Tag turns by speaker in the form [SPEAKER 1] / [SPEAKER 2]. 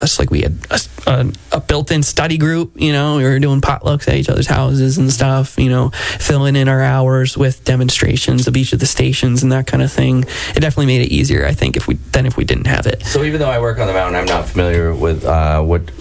[SPEAKER 1] us. Like we had a built-in study group, we were doing potlucks at each other's houses and stuff, filling in our hours with demonstrations of each of the stations and that kind of thing. It definitely made it easier, I think, if we didn't have it.
[SPEAKER 2] So even though I work on the mountain, I'm not familiar with what